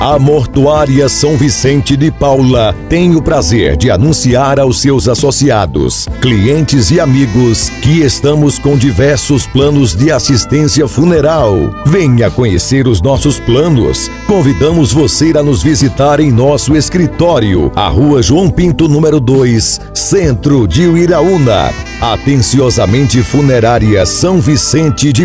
A Mortuária São Vicente de Paula tem o prazer de anunciar aos seus associados, clientes e amigos que estamos com diversos planos de assistência funeral. Venha conhecer os nossos planos. Convidamos você a nos visitar em nosso escritório, a Rua João Pinto, número 2, Centro de Uiraúna. Atenciosamente Funerária São Vicente de